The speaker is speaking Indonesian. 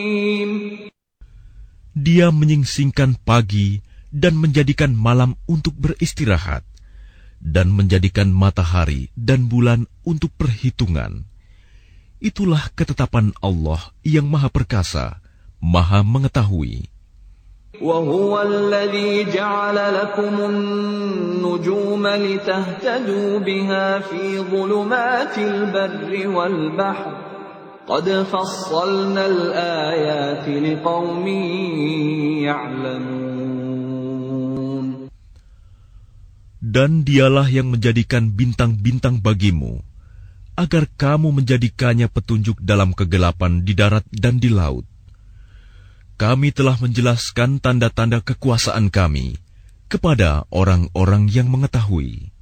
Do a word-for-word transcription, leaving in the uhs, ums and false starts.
Dia menyingsingkan pagi dan menjadikan malam untuk beristirahat, dan menjadikan matahari dan bulan untuk perhitungan. Itulah ketetapan Allah yang Maha Perkasa, Maha Mengetahui. وَهُوَ الَّذِي جَعَلَ لَكُمُ النُّجُومَ لِتَهْتَدُوا بِهَا فِي ظُلُمَاتِ الْبَرِّ وَالْبَحْرِ قَدْ فَصَّلْنَا الْآيَاتِ لِقَوْمٍ يَعْلَمُونَ. Dan dialah yang menjadikan bintang-bintang bagimu, agar kamu menjadikannya petunjuk dalam kegelapan di darat dan di laut. Kami telah menjelaskan tanda-tanda kekuasaan kami kepada orang-orang yang mengetahui.